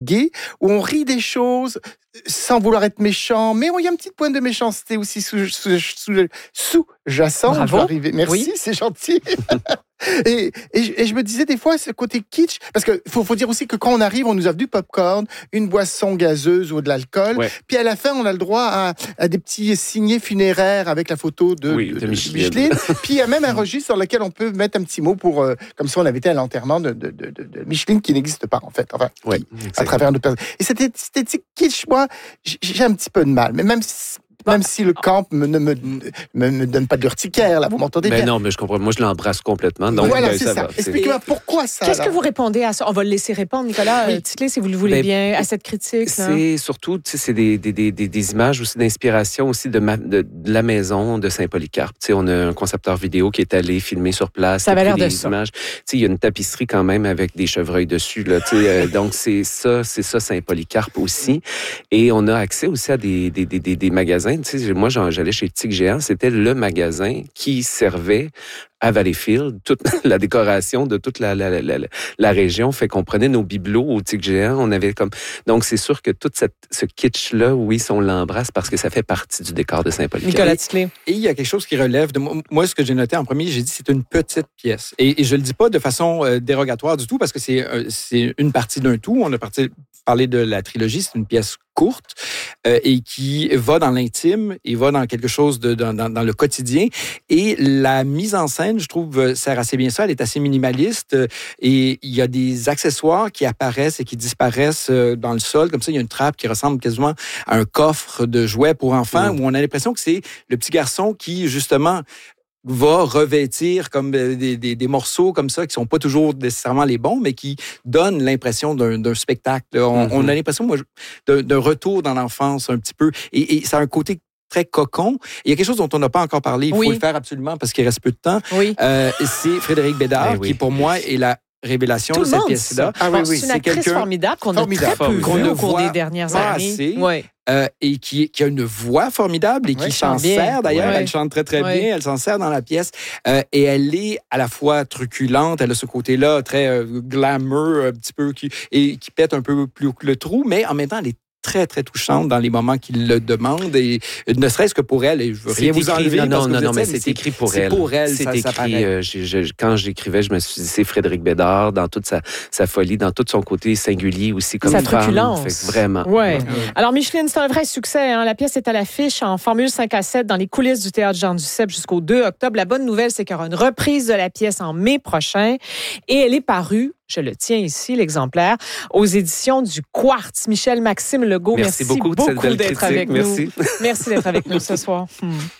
gay, où on rit des choses sans vouloir être méchant, mais il y a une petite pointe de méchanceté aussi sous-jacente. Bravo. Merci, Oui. c'est gentil. Et je me disais des fois, ce côté kitsch, parce qu'il faut dire aussi que quand on arrive, on nous offre du popcorn, une boisson gazeuse ou de l'alcool, puis à la fin, on a le droit à des petits signets funéraires avec la photo de Micheline. Puis il y a même un registre sur lequel on peut mettre un petit mot pour, comme si on avait été à l'enterrement de Micheline qui n'existe pas, en fait. Enfin, à travers une personne. Et cette esthétique kitsch, moi, j'ai un petit peu de mal. Mais même si le camp ne me donne pas de l'urticaire, là, vous m'entendez bien? Non, mais je comprends. Moi, je l'embrasse complètement. Donc, voilà, c'est ça. Expliquez-moi pourquoi ça. Qu'est-ce que vous répondez à ça? On va le laisser répondre, Nicolas Titley, si vous le voulez bien, à cette critique. C'est surtout, c'est des images aussi d'inspiration aussi de la maison de Saint-Polycarpe. On a un concepteur vidéo qui est allé filmer sur place. Ça avait l'air de ça. Il y a une tapisserie quand même avec des chevreuils dessus. Là, donc, c'est ça Saint-Polycarpe aussi. Et on a accès aussi à des magasins. Moi, j'allais chez Tic Géant, c'était le magasin qui servait à Valleyfield, toute la décoration de toute la région, fait qu'on prenait nos bibelots au Tic Géant, on avait comme... Donc, c'est sûr que tout ce kitsch-là, oui, on l'embrasse parce que ça fait partie du décor de Saint-Polycarpe. Nicolas Titley. Et il y a quelque chose qui relève de... Moi, ce que j'ai noté en premier, j'ai dit c'est une petite pièce. Et je le dis pas de façon dérogatoire du tout, parce que c'est une partie d'un tout. On a parlé de la trilogie, c'est une pièce courte et qui va dans l'intime et va dans quelque chose dans le quotidien. Et la mise en scène, je trouve, sert assez bien ça. Elle est assez minimaliste et il y a des accessoires qui apparaissent et qui disparaissent dans le sol. Comme ça, il y a une trappe qui ressemble quasiment à un coffre de jouets pour enfants où on a l'impression que c'est le petit garçon qui, justement, va revêtir comme des morceaux comme ça qui sont pas toujours nécessairement les bons, mais qui donnent l'impression d'un spectacle. On a l'impression, moi, d'un retour dans l'enfance un petit peu. Et ça a un côté très cocon. Il y a quelque chose dont on n'a pas encore parlé. Il faut le faire absolument parce qu'il reste peu de temps. C'est Frédéric Bédard qui, pour moi, est la révélation de cette pièce-là. C'est une actrice formidable qu'on a très peu vue au cours des dernières années. Et qui a une voix formidable et qui s'en sert d'ailleurs. Elle chante très, très bien. Elle s'en sert dans la pièce. Et elle est à la fois truculente. Elle a ce côté-là très glamour, un petit peu, qui pète un peu plus le trou, mais en même temps, elle est très, très touchante dans les moments qu'il le demande, et ne serait-ce que pour elle, et je veux rien vous enlever. Non, mais c'est écrit pour elle. C'est pour elle, c'est ça écrit. Quand j'écrivais, je me suis dit, c'est Frédéric Bédard, dans toute sa folie, dans tout son côté singulier aussi, comme sa femme. truculence. Vraiment. Ouais. Alors, Micheline, c'est un vrai succès. La pièce est à l'affiche en formule 5-7 dans les coulisses du Théâtre Jean Duceppe jusqu'au 2 octobre. La bonne nouvelle, c'est qu'il y aura une reprise de la pièce en mai prochain, et elle est parue, je le tiens ici, l'exemplaire, aux éditions du Quartz. Michel Maxime Legault, merci beaucoup d'être avec nous. Merci d'être avec nous ce soir.